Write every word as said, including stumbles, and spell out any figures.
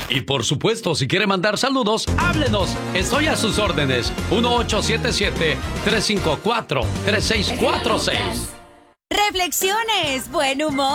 Y por supuesto, si quiere mandar saludos, háblenos. Estoy a sus órdenes. uno ocho siete siete, tres cinco cuatro, tres seis cuatro seis. Reflexiones, buen humor.